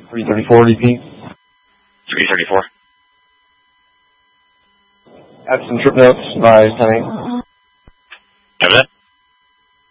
334, repeat. 334. Add some trip notes by 10-8. Have that?